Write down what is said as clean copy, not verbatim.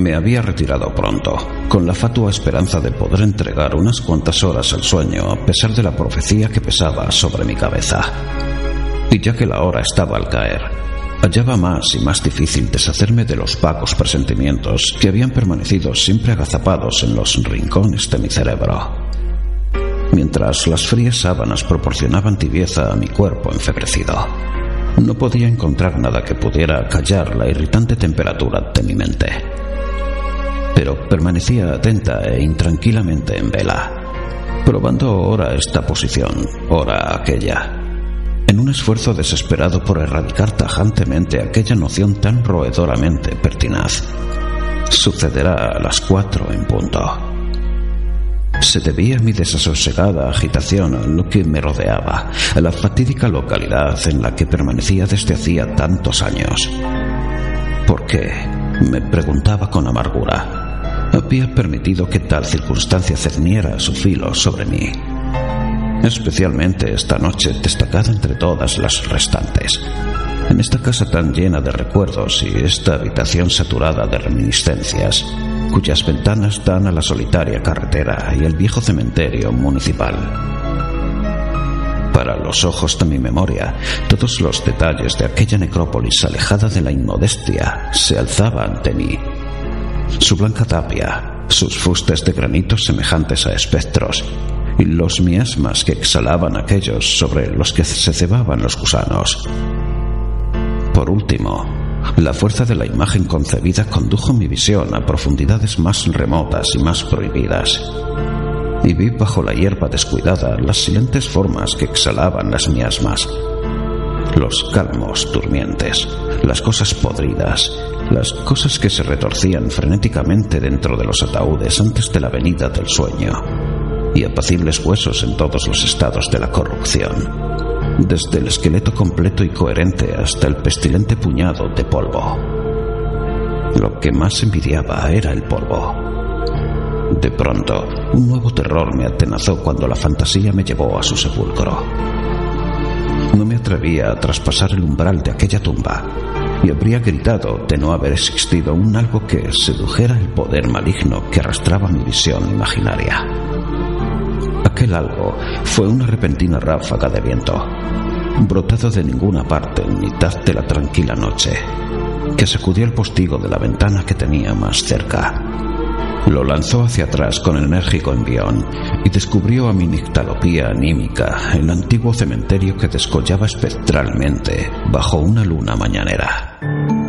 Me había retirado pronto, con la fatua esperanza de poder entregar unas cuantas horas al sueño a pesar de la profecía que pesaba sobre mi cabeza. Y ya que la hora estaba al caer, hallaba más y más difícil deshacerme de los vagos presentimientos que habían permanecido siempre agazapados en los rincones de mi cerebro. Mientras las frías sábanas proporcionaban tibieza a mi cuerpo enfebrecido, no podía encontrar nada que pudiera callar la irritante temperatura de mi mente. Pero permanecía atenta e intranquilamente en vela, probando ora esta posición, ora aquella, en un esfuerzo desesperado por erradicar tajantemente aquella noción tan roedoramente pertinaz. Sucederá a las 4 en punto. Se debía mi desasosegada agitación a lo que me rodeaba, a la fatídica localidad en la que permanecía desde hacía tantos años. ¿Por qué?, me preguntaba con amargura, había permitido que tal circunstancia cerniera su filo sobre mí, especialmente esta noche destacada entre todas las restantes, en esta casa tan llena de recuerdos y esta habitación saturada de reminiscencias, cuyas ventanas dan a la solitaria carretera y el viejo cementerio municipal. Para los ojos de mi memoria, todos los detalles de aquella necrópolis alejada de la inmodestia se alzaban ante mí. Su blanca tapia, sus fustes de granito semejantes a espectros, y los miasmas que exhalaban aquellos sobre los que se cebaban los gusanos. Por último, la fuerza de la imagen concebida condujo mi visión a profundidades más remotas y más prohibidas, y vi bajo la hierba descuidada las silentes formas que exhalaban las miasmas, los calmos durmientes, las cosas podridas, las cosas que se retorcían frenéticamente dentro de los ataúdes antes de la venida del sueño, y apacibles huesos en todos los estados de la corrupción, desde el esqueleto completo y coherente hasta el pestilente puñado de polvo. Lo que más envidiaba era el polvo. De pronto, un nuevo terror me atenazó cuando la fantasía me llevó a su sepulcro. No me atrevía a traspasar el umbral de aquella tumba, y habría gritado de no haber existido un algo que sedujera el poder maligno que arrastraba mi visión imaginaria. Aquel algo fue una repentina ráfaga de viento, brotado de ninguna parte en mitad de la tranquila noche, que sacudió el postigo de la ventana que tenía más cerca. Lo lanzó hacia atrás con enérgico envión y descubrió a mi nictalopía anímica el antiguo cementerio que descollaba espectralmente bajo una luna mañanera.